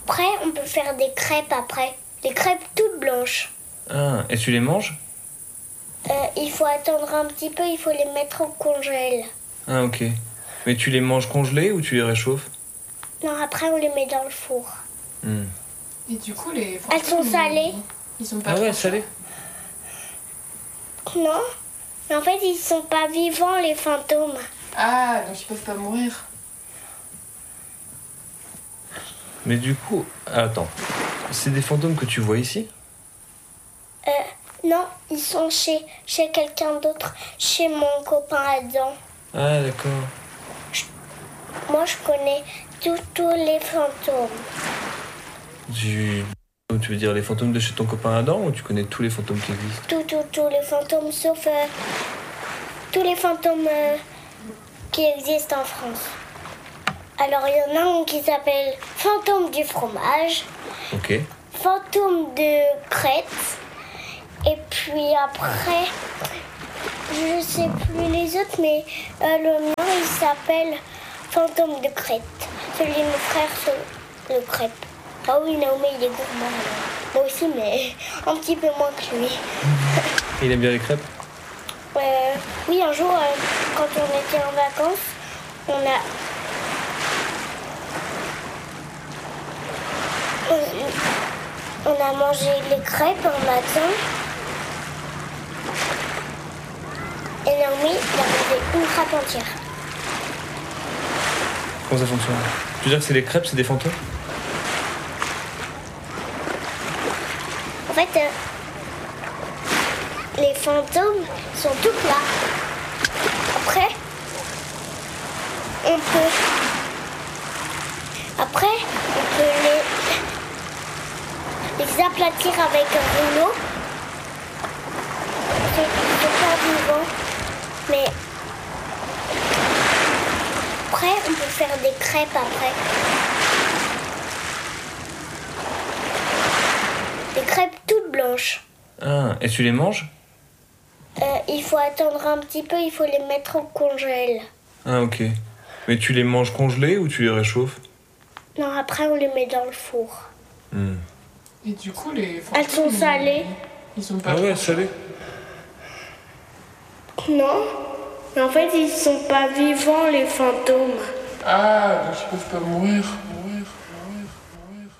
Après, on peut faire des crêpes après. Des crêpes toutes blanches. Ah, et tu les manges? Il faut attendre un petit peu, il faut les mettre au congèle. Ah, ok. Mais tu les manges congelés ou tu les réchauffes? Non, après, on les met dans le four. Et du coup, les Elles sont salées. Ils sont pas Ah ouais, trop salées? Non, mais en fait, ils sont pas vivants, les fantômes. Ah, donc ils peuvent pas mourir. Mais du coup, attends. C'est des fantômes que tu vois ici? Non, ils sont chez quelqu'un d'autre, chez mon copain Adam. Ah, d'accord. Moi, je connais tous les fantômes. Tu veux dire les fantômes de chez ton copain Adam ou tu connais tous les fantômes qui existent? Tous les fantômes, sauf tous les fantômes qui existent en France. Alors, il y en a un qui s'appelle Fantôme du fromage, Ok. Fantôme de crête, et puis après, je sais plus les autres, mais le mien, il s'appelle Fantôme de crête. Celui de mon frère, c'est le crêpe. Ah oui, Naomi, il est gourmand. Moi aussi, mais un petit peu moins que lui. Il aime bien les crêpes? Oui, un jour, quand on était en vacances, on a mangé les crêpes un matin. Et Naomi, il a mangé une crêpe entière. Comment ça fonctionne? Tu veux dire que c'est les crêpes, c'est des fantômes? En fait, les fantômes sont tout plats. Après, on peut les aplatir avec un rouleau. Ils sont pas vivants, mais après, on peut faire des crêpes après. Des crêpes toutes blanches. Ah, et tu les manges? Il faut attendre un petit peu, il faut les mettre au congèle. Ah, ok. Mais tu les manges congelés ou tu les réchauffes? Non, après on les met dans le four. Et du coup, les fantômes... Elles sont salées. Ils sont pas Ah ouais, trop salés? Non, mais en fait ils sont pas vivants les fantômes. Ah, donc ils peuvent pas mourir.